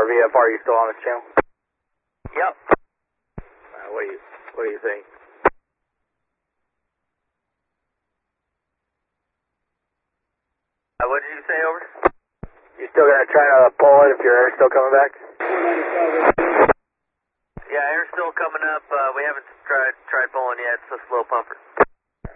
RVFR, are you still on this channel? Yep. What do you think? What did you say, over? You still gonna try to pull it if your air's still coming back? Yeah, air's still coming up. We haven't tried pulling yet. It's a slow pumper.